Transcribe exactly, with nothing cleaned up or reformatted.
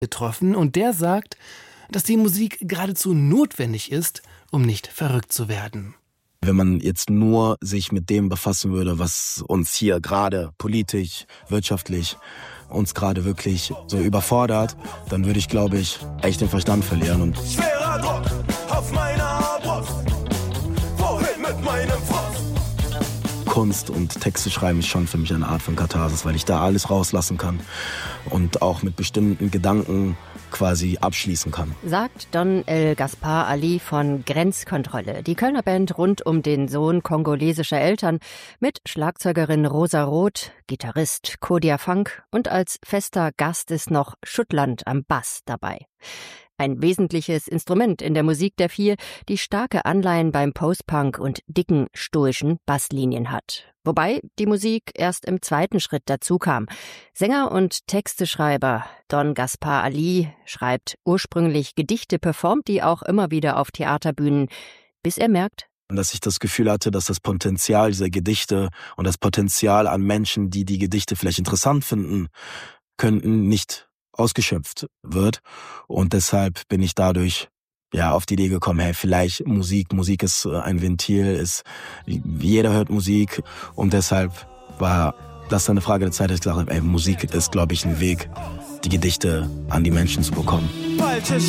getroffen und der sagt, dass die Musik geradezu notwendig ist, um nicht verrückt zu werden. Wenn man jetzt nur sich mit dem befassen würde, was uns hier gerade politisch, wirtschaftlich uns gerade wirklich so überfordert, dann würde ich, glaube ich, echt den Verstand verlieren. Und schwerer Druck auf meiner Brust, wohin mit meinem Fuß? Kunst und Texte schreiben ist schon für mich eine Art von Katharsis, weil ich da alles rauslassen kann und auch mit bestimmten Gedanken quasi abschließen kann. Sagt Don El Gaspar Ali von Grenzkontrolle, die Kölner Band rund um den Sohn kongolesischer Eltern mit Schlagzeugerin Rosa Roth, Gitarrist Kodia Funk und als fester Gast ist noch Schuttland am Bass dabei. Ein wesentliches Instrument in der Musik der Vier, die starke Anleihen beim Post-Punk und dicken, stoischen Basslinien hat. Wobei die Musik erst im zweiten Schritt dazu kam. Sänger und Texteschreiber Don Gaspar Ali schreibt ursprünglich Gedichte, performt die auch immer wieder auf Theaterbühnen, bis er merkt, dass ich das Gefühl hatte, dass das Potenzial dieser Gedichte und das Potenzial an Menschen, die die Gedichte vielleicht interessant finden könnten, nicht ausgeschöpft wird. Und deshalb bin ich dadurch ja auf die Idee gekommen, hey, vielleicht Musik, Musik ist ein Ventil, ist, jeder hört Musik und deshalb war das dann eine Frage der Zeit, dass ich gesagt habe, ey, Musik ist, glaube ich, ein Weg, die Gedichte an die Menschen zu bekommen. Falsche